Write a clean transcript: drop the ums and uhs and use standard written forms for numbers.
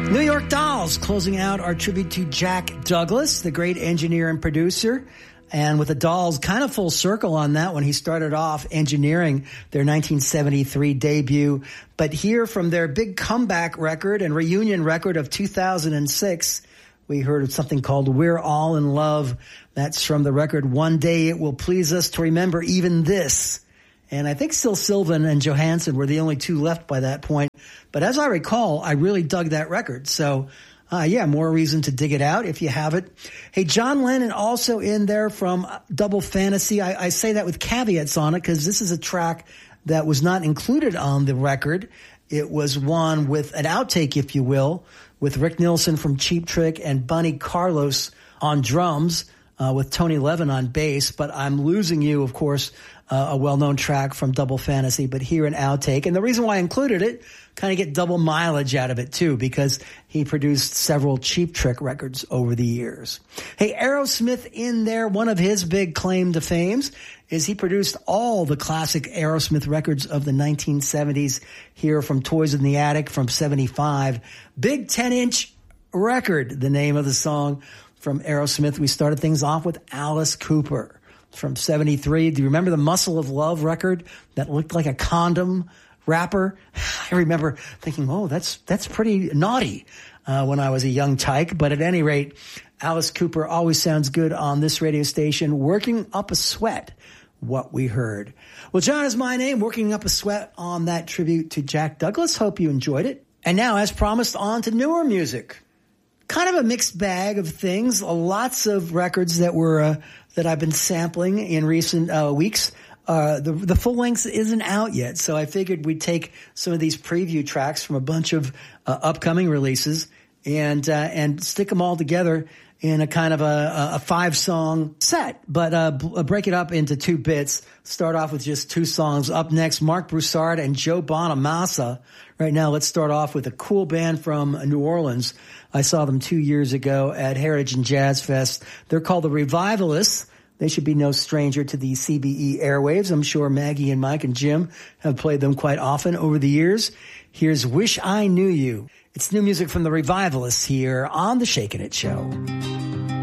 New York Dolls closing out our tribute to Jack Douglas, the great engineer and producer. And with the Dolls, kind of full circle on that one. He started off engineering their 1973 debut. But here from their big comeback record and reunion record of 2006, we heard of something called We're All in Love. That's from the record One Day It Will Please Us to Remember Even This. And I think still Sylvan and Johansson were the only two left by that point. But as I recall, I really dug that record. So, more reason to dig it out if you have it. Hey, John Lennon also in there from Double Fantasy. I say that with caveats on it because this is a track that was not included on the record. It was one with an outtake, if you will, with Rick Nielsen from Cheap Trick and Bunny Carlos on drums, with Tony Levin on bass. But I'm Losing You, of course, a well-known track from Double Fantasy, but here an outtake. And the reason why I included it, kind of get double mileage out of it too, because he produced several Cheap Trick records over the years. Hey, Aerosmith in there, one of his big claim to fame is he produced all the classic Aerosmith records of the 1970s here from Toys in the Attic from 75. Big 10-inch record, the name of the song from Aerosmith. We started things off with Alice Cooper from 73. Do you remember the Muscle of Love record that looked like a condom wrapper? I remember thinking, oh, that's pretty naughty when I was a young tyke. But at any rate, Alice Cooper always sounds good on this radio station. Working Up a Sweat, what we heard. Well, John is my name, Working Up a Sweat on that tribute to Jack Douglas. Hope you enjoyed it. And now, as promised, on to newer music. Kind of a mixed bag of things. Lots of records that were that I've been sampling in recent weeks. The full length isn't out yet, so I figured we'd take some of these preview tracks from a bunch of upcoming releases and stick them all together in a kind of a 5-song set, but break it up into 2 bits. Start off with just 2 songs. Up next, Mark Broussard and Joe Bonamassa. Right now, let's start off with a cool band from New Orleans. I saw them 2 years ago at Heritage and Jazz Fest. They're called the Revivalists. They should be no stranger to the CBE airwaves. I'm sure Maggie and Mike and Jim have played them quite often over the years. Here's Wish I Knew You. It's new music from the Revivalists here on The Shakin' It Show.